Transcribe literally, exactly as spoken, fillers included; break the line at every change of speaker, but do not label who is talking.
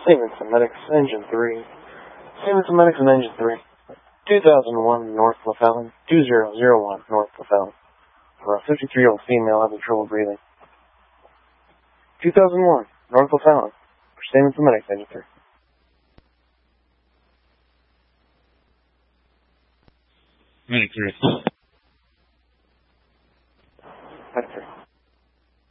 Siemens Medics, Engine three. Siemens Medics and Engine three. two thousand one North Lafallen, two zero zero one North Lafallen. For a fifty-three-year-old female having trouble breathing. two thousand one North Lafallen. For Siemens Medics, Engine three.
Medic three.